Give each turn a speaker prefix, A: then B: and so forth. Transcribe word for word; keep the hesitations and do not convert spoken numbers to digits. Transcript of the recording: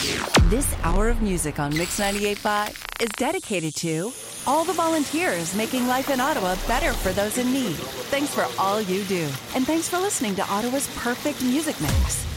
A: This hour of music on Mix ninety-eight point five is dedicated to all the volunteers making life in Ottawa better for those in need. Thanks for all you do. And thanks for listening to Ottawa's perfect music mix.